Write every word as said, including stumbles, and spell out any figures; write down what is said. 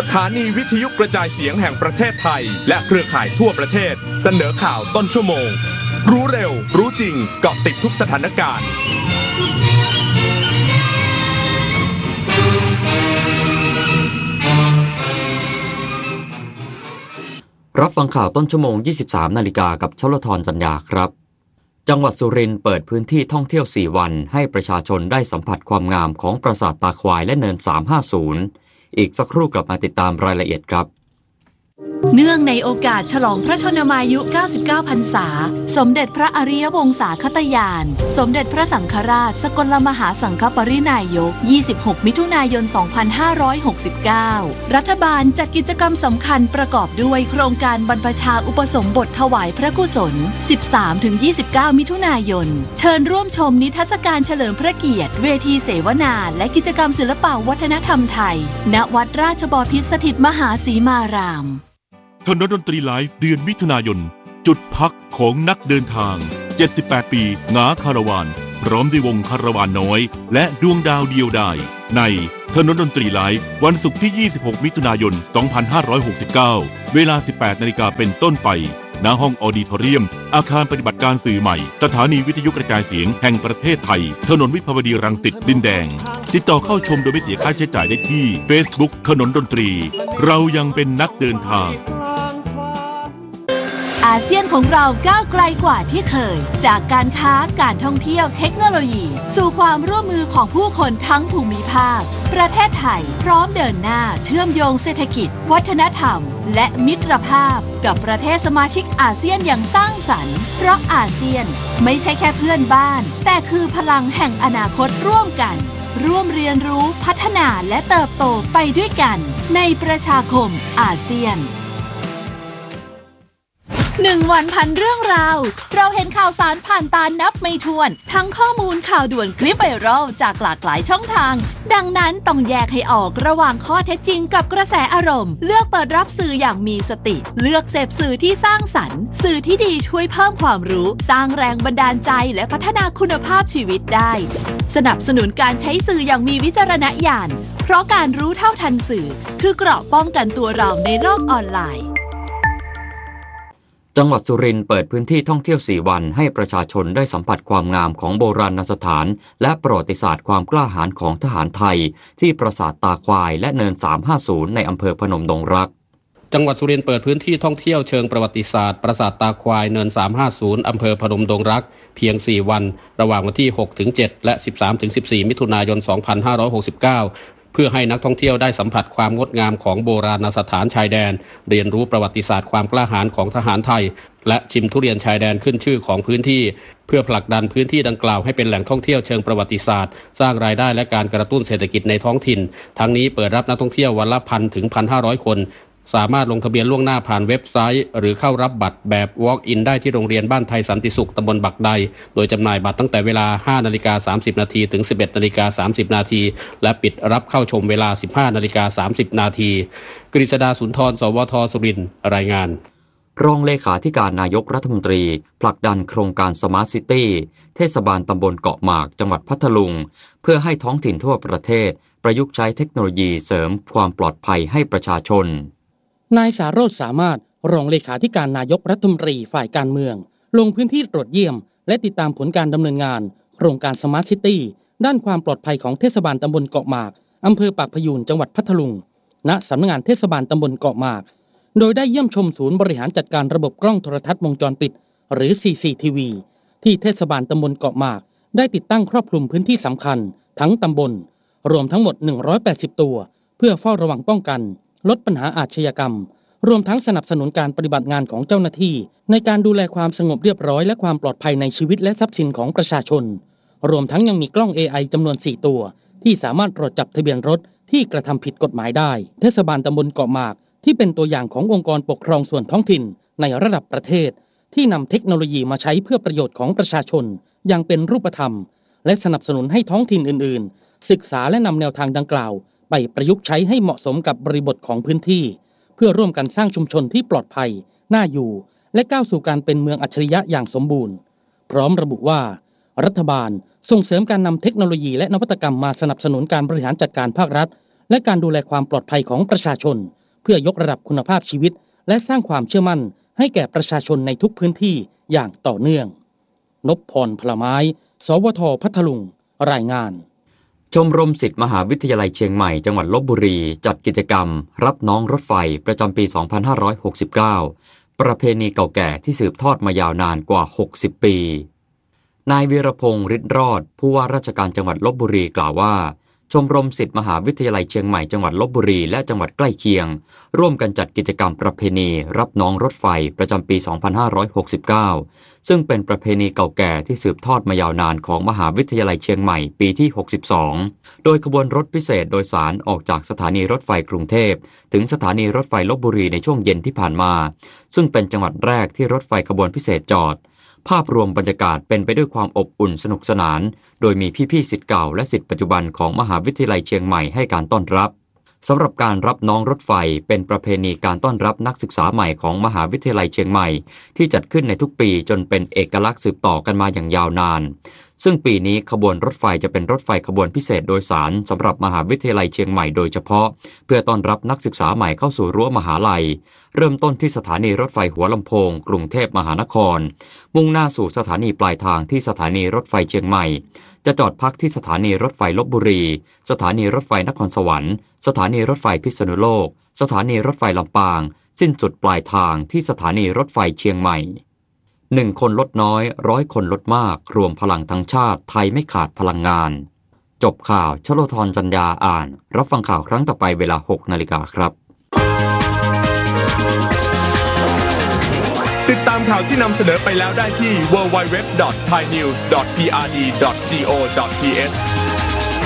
ถานีวิทยุกระจายเสียงแห่งประเทศไทยและเครือข่ายทั่วประเทศเสนอข่าวต้นชั่วโมงรู้เร็วรู้จริงเกาะติดทุกสถานการณ์รับฟังข่าวต้นชั่วโมง ยี่สิบสามนาฬิกากับชลธรจันยาครับจังหวัดสุรินทร์เปิดพื้นที่ท่องเที่ยวสี่วันให้ประชาชนได้สัมผัสความงามของปราสาทตาควายและเนินสามห้าศูนย์อีกสักครู่กลับมาติดตามรายละเอียดครับเนื่องในโอกาสฉลองพระชนมายุเก้าสิบเก้าพรรษาสมเด็จพระอริยวงศาคตญาณสมเด็จพระสังฆราชสกลมหาสังฆปรินายกยี่สิบหกมิถุนายนสองพันห้าร้อยหกสิบเก้ารัฐบาลจัดกิจกรรมสำคัญประกอบด้วยโครงการบรรพชาอุปสมบทถวายพระกุศล สิบสามถึงยี่สิบเก้า มิถุนายนเชิญร่วมชมนิทรรศการเฉลิมพระเกียรติเวทีเสวนาและกิจกรรมศิลปวัฒนธรรมไทยณวัดราชบพิตรสถิตมหาสีมารามถนนดนตรีไลฟ์เดือนมิถุนายนจุดพักของนักเดินทางเจ็ดสิบแปดปีงาคาราวานพร้อมด้วยวงคาราวานน้อยและดวงดาวเดียวดายในถนนดนตรีไลฟ์วันศุกร์ที่ยี่สิบหกมิถุนายนสองพันห้าร้อยหกสิบเก้าเวลา สิบแปดนาฬิกาเป็นต้นไปณห้องออดิทอเรียมอาคารปฏิบัติการสื่อใหม่สถานีวิทยุกระจายเสียงแห่งประเทศไทยถนนวิภาวดีรังสิตดินแดงติดต่อเข้าชมโดยไม่เสียค่าใช้จ่ายได้ที่ Facebook ถนนดนตรีเรายังเป็นนักเดินทางอาเซียนของเราก้าวไกลกว่าที่เคยจากการค้าการท่องเที่ยวเทคโนโลยีสู่ความร่วมมือของผู้คนทั้งภูมิภาคประเทศไทยพร้อมเดินหน้าเชื่อมโยงเศรษฐกิจวัฒนธรรมและมิตรภาพกับประเทศสมาชิกอาเซียนอย่างสร้างสรรค์เพราะอาเซียนไม่ใช่แค่เพื่อนบ้านแต่คือพลังแห่งอนาคตร่วมกันร่วมเรียนรู้พัฒนาและเติบโตไปด้วยกันในประชาคมอาเซียนหนึ่งวันพันเรื่องราวเราเห็นข่าวสารผ่านตานับไม่ถ้วนทั้งข้อมูลข่าวด่วนคลิปไวรัลจากหลากหลายช่องทางดังนั้นต้องแยกให้ออกระหว่างข้อเท็จจริงกับกระแสอารมณ์เลือกเปิดรับสื่ออย่างมีสติเลือกเสพสื่อที่สร้างสรรค์สื่อที่ดีช่วยเพิ่มความรู้สร้างแรงบันดาลใจและพัฒนาคุณภาพชีวิตได้สนับสนุนการใช้สื่ออย่างมีวิจารณญาณเพราะการรู้เท่าทันสื่อคือเกราะป้องกันตัวเราในโลกออนไลน์จังหวัดสุรินทร์เปิดพื้นที่ท่องเที่ยวสี่วันให้ประชาชนได้สัมผัสความงามของโบราณสถานและประวัติศาสตร์ความกล้าหาญของทหารไทยที่ปราสาทตาควายและเนินสามห้าศูนย์ในอำเภอพนมดงรักจังหวัดสุรินทร์เปิดพื้นที่ท่องเที่ยวเชิงประวัติศาสตร์ปราสาทตาควายเนินสามห้าศูนย์อำเภอพนมดงรักเพียงสี่วันระหว่างวันที่หกถึงเจ็ดและ สิบสามถึงสิบสี่ มิถุนายน สองพันห้าร้อยหกสิบเก้าเพื่อให้นักท่องเที่ยวได้สัมผัสความงดงามของโบราณสถานชายแดนเรียนรู้ประวัติศาสตร์ความกล้าหาญของทหารไทยและชิมทุเรียนชายแดนขึ้นชื่อของพื้นที่เพื่อผลักดันพื้นที่ดังกล่าวให้เป็นแหล่งท่องเที่ยวเชิงประวัติศาสตร์สร้างรายได้และการกระตุ้นเศรษฐกิจในท้องถิ่นทั้งนี้เปิดรับนักท่องเที่ยววันละพันถึง หนึ่งพันห้าร้อย คนสามารถลงทะเบียนล่วงหน้าผ่านเว็บไซต์หรือเข้ารับบัตรแบบ Walk-in ได้ที่โรงเรียนบ้านไทยสันติสุขตำบลบักใดโดยจำหน่ายบัตรตั้งแต่เวลา ห้านาฬิกาสามสิบ นาทีถึง สิบเอ็ดนาฬิกาสามสิบ นาทีและปิดรับเข้าชมเวลา สิบห้านาฬิกาสามสิบ นาทีกฤษดาสุนทรสวทสุรินทร์รายงานรองเลขาธิการนายกรัฐมนตรีผลักดันโครงการ Smart City เทศบาลตำบลเกาะหมากจังหวัดพัทลุงเพื่อให้ท้องถิ่นทั่วประเทศประยุกต์ใช้เทคโนโลยีเสริมความปลอดภัยให้ประชาชนนายสาโรจน์สามารถรองเลขาธิการนายกรัฐมนตรีฝ่ายการเมืองลงพื้นที่ตรวจเยี่ยมและติดตามผลการดำเนินงานโครงการ Smart City ด้านความปลอดภัยของเทศบาลตำบลเกาะหมากอำเภอปากพยูนจังหวัดพัทลุงณสำนักงานเทศบาลตำบลเกาะหมากโดยได้เยี่ยมชมศูนย์บริหารจัดการระบบกล้องโทรทัศน์วงจรปิดหรือ ซี ซี ที วี ที่เทศบาลตำบลเกาะหมากได้ติดตั้งครอบคลุมพื้นที่สำคัญทั้งตำบลรวมทั้งหมดหนึ่งร้อยแปดสิบตัวเพื่อเฝ้าระวังป้องกันลดปัญหาอาชญากรรมรวมทั้งสนับสนุนการปฏิบัติงานของเจ้าหน้าที่ในการดูแลความสงบเรียบร้อยและความปลอดภัยในชีวิตและทรัพย์สินของประชาชนรวมทั้งยังมีกล้อง เอ ไอ จำนวนสี่ตัวที่สามารถตรวจจับทะเบียนรถที่กระทำผิดกฎหมายได้เทศบาลตำบลเกาะหมากที่เป็นตัวอย่างขององค์กรปกครองส่วนท้องถิ่นในระดับประเทศที่นำเทคโนโลยีมาใช้เพื่อประโยชน์ของประชาชนอย่างเป็นรูปธรรมและสนับสนุนให้ท้องถิ่นอื่นๆศึกษาและนำแนวทางดังกล่าวไปประยุกต์ใช้ให้เหมาะสมกับบริบทของพื้นที่เพื่อร่วมกันสร้างชุมชนที่ปลอดภัยน่าอยู่และก้าวสู่การเป็นเมืองอัจฉริยะอย่างสมบูรณ์พร้อมระบุว่ารัฐบาลส่งเสริมการนำเทคโนโลยีและนวัตกรรมมาสนับสนุนการบริหารจัดการภาครัฐและการดูแลความปลอดภัยของประชาชนเพื่อยกระดับคุณภาพชีวิตและสร้างความเชื่อมั่นให้แก่ประชาชนในทุกพื้นที่อย่างต่อเนื่องนพพรพลไม้สวทพัทลุงรายงานชมรมศิษย์มหาวิทยาลัยเชียงใหม่จังหวัดลพบุรีจัดกิจกรรมรับน้องรถไฟประจำปี สองพันห้าร้อยหกสิบเก้า ประเพณีเก่าแก่ที่สืบทอดมายาวนานกว่า หกสิบ ปีนายวีรพงษ์ฤทธิ์รอดผู้ว่าราชการจังหวัดลพบุรีกล่าวว่าชมรมศิษย์มหาวิทยาลัยเชียงใหม่จังหวัดลพบุรีและจังหวัดใกล้เคียงร่วมกันจัดกิจกรรมประเพณีรับน้องรถไฟประจำปี สองพันห้าร้อยหกสิบเก้า ซึ่งเป็นประเพณีเก่าแก่ที่สืบทอดมายาวนานของมหาวิทยาลัยเชียงใหม่ปีที่ หกสิบสอง โดยขบวนรถพิเศษโดยสารออกจากสถานีรถไฟกรุงเทพถึงสถานีรถไฟลพบุรีในช่วงเย็นที่ผ่านมาซึ่งเป็นจังหวัดแรกที่รถไฟขบวนพิเศษจอดภาพรวมบรรยากาศเป็นไปด้วยความอบอุ่นสนุกสนานโดยมีพี่ๆศิษย์เก่าและศิษย์ปัจจุบันของมหาวิทยาลัยเชียงใหม่ให้การต้อนรับสำหรับการรับน้องรถไฟเป็นประเพณีการต้อนรับนักศึกษาใหม่ของมหาวิทยาลัยเชียงใหม่ที่จัดขึ้นในทุกปีจนเป็นเอกลักษณ์สืบต่อกันมาอย่างยาวนานซึ่งปีนี้ขบวนรถไฟจะเป็นรถไฟขบวนพิเศษโดยสารสำหรับมหาวิทยาลัยเชียงใหม่โดยเฉพาะเพื่อต้อนรับนักศึกษาใหม่เข้าสู่รั้วมหาลัยเริ่มต้นที่สถานีรถไฟหัวลำโพงกรุงเทพมหานครมุ่งหน้าสู่สถานีปลายทางที่สถานีรถไฟเชียงใหม่จะจอดพักที่สถานีรถไฟลพบุรีสถานีรถไฟนครสวรรค์สถานีรถไฟพิษณุโลกสถานีรถไฟลำปางสิ้นจุดปลายทางที่สถานีรถไฟเชียงใหม่หนึ่งคนลดน้อยร้อยคนลดมากรวมพลังทั้งชาติไทยไม่ขาดพลังงานจบข่าวชโลธรจันยาอ่านรับฟังข่าวครั้งต่อไปเวลา หกนาฬิกาครับติดตามข่าวที่นำเสนอไปแล้วได้ที่ ดับเบิลยู ดับเบิลยู ดับเบิลยู ดอท ไทยนิวส์ ดอท พี อาร์ ดี ดอท โก ดอท ที เอช